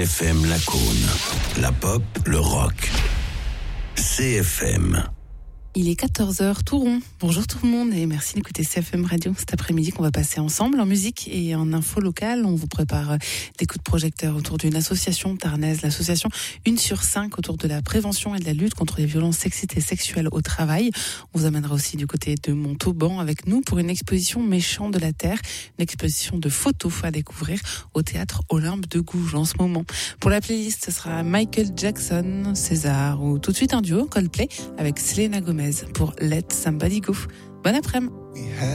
FM Lacaune. La pop, le rock. CFM. Il est 14h tout rond. Bonjour tout le monde et merci d'écouter CFM Radio. Cet après-midi qu'on va passer ensemble en musique et en info locale. On vous prépare des coups de projecteur autour d'une association tarnaise, l'association 1 sur 5 autour de la prévention et de la lutte contre les violences sexistes et sexuelles au travail. On vous amènera aussi du côté de Montauban avec nous pour une exposition Méchants de la Terre, une exposition de photos à découvrir au théâtre Olympe de Gouges en ce moment. Pour la playlist, ce sera Michael Jackson, César ou tout de suite un duo Coldplay avec Selena Gomez pour Let Somebody Go. Bon après-midi.